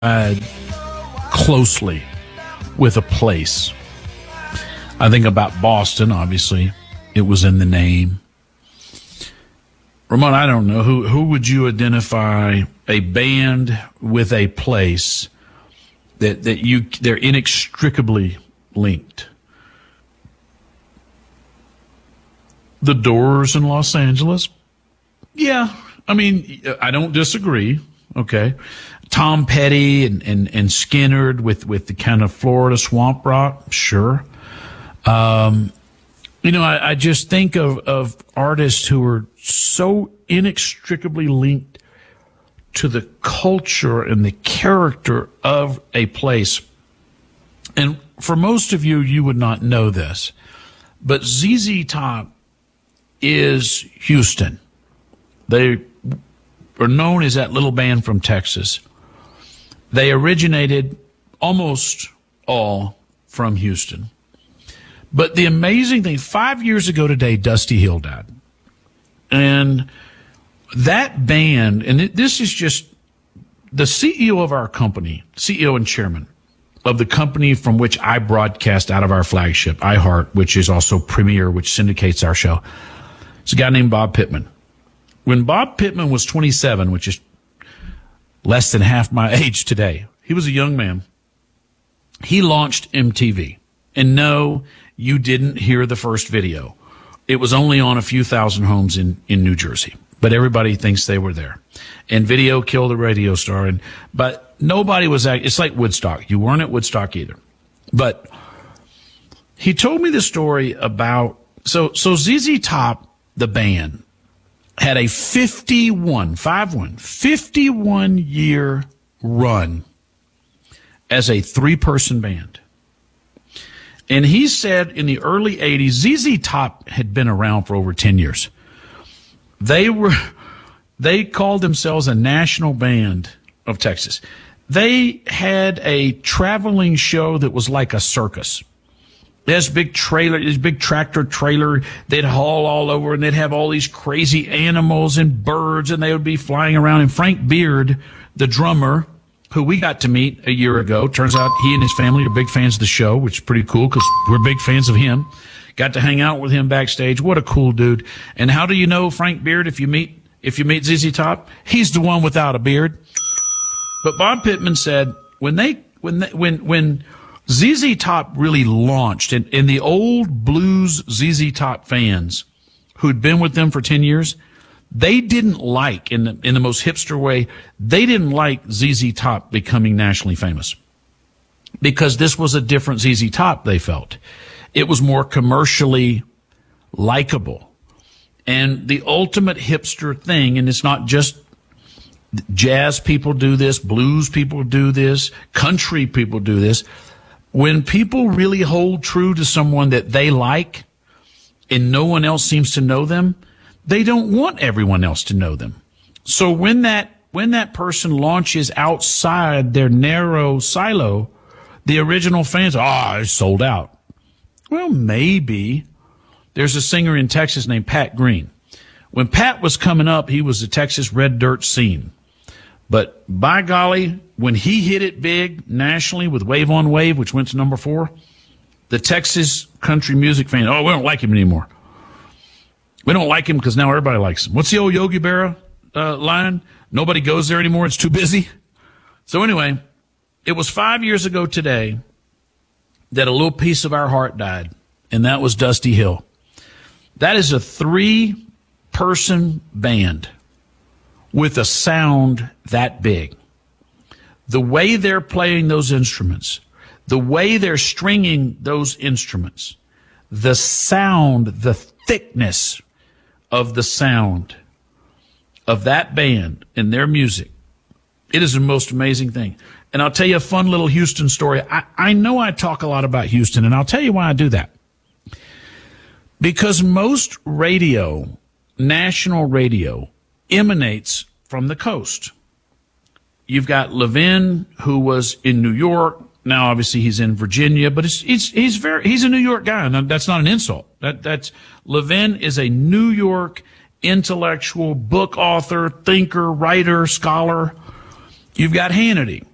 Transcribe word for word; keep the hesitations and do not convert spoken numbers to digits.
uh, closely with a place. I think about Boston, obviously. It was in the name. Ramon, I don't know. Who who would you identify a band with a place that, that you they're inextricably linked? The Doors in Los Angeles? Yeah. I mean, I don't disagree. Okay. Tom Petty and, and, and Skynyrd with, with the kind of Florida swamp rock? Sure. Um, you know, I, I just think of, of artists who are so inextricably linked to the culture and the character of a place. And for most of you, you would not know this, but Z Z Top is Houston. They are known as that little band from Texas. They originated almost all from Houston. But the amazing thing, five years ago today, Dusty Hill died. And that band, and it, this is just the C E O of our company, C E O and chairman of the company from which I broadcast out of our flagship, iHeart, which is also Premiere, which syndicates our show. It's a guy named Bob Pittman. When Bob Pittman was twenty-seven, which is less than half my age today, he was a young man. He launched M T V. And no, you didn't hear the first video. It was only on a few thousand homes in, in New Jersey. But everybody thinks they were there. And video killed a radio star. And, but nobody was at, it's like Woodstock. You weren't at Woodstock either. But he told me the story about, so, so Z Z Top, the band, had a fifty-one, five one, fifty-one year run as a three-person band. And he said in the early eighties, Z Z Top had been around for over ten years. They were, they called themselves a national band of Texas. They had a traveling show that was like a circus. This big trailer, this big tractor trailer, they'd haul all over, and they'd have all these crazy animals and birds, and they would be flying around. And Frank Beard, the drummer, who we got to meet a year ago, turns out he and his family are big fans of the show, which is pretty cool because we're big fans of him. Got to hang out with him backstage. What a cool dude. And how do you know Frank Beard if you meet, if you meet Z Z Top? He's the one without a beard. But Bob Pittman said when they, when they, when, when Z Z Top really launched, and, and the old blues Z Z Top fans who'd been with them for ten years, they didn't like, in the, in the most hipster way, they didn't like Z Z Top becoming nationally famous. Because this was a different Z Z Top, they felt. It was more commercially likable. And the ultimate hipster thing, and it's not just jazz people do this, blues people do this, country people do this. When people really hold true to someone that they like and no one else seems to know them, they don't want everyone else to know them. So when that, when that person launches outside their narrow silo, the original fans, ah, oh, it's sold out. Well, maybe. There's a singer in Texas named Pat Green. When Pat was coming up, he was the Texas red dirt scene. But by golly, when he hit it big nationally with Wave on Wave, which went to number four, the Texas country music fans, oh, we don't like him anymore. We don't like him because now everybody likes him. What's the old Yogi Berra uh, line? Nobody goes there anymore. It's too busy. So anyway, it was five years ago today that a little piece of our heart died, and that was Dusty Hill. That is a three-person band with a sound that big. The way they're playing those instruments, the way they're stringing those instruments, the sound, the thickness of the sound of that band and their music, it is the most amazing thing. And I'll tell you a fun little Houston story. I, I know I talk a lot about Houston, and I'll tell you why I do that. Because most radio, national radio, emanates from the coast. You've got Levin, who was in New York. Now, obviously, he's in Virginia, but it's, it's, he's very, he's a New York guy, and that's not an insult. That, that's, Levin is a New York intellectual, book author, thinker, writer, scholar. You've got Hannity,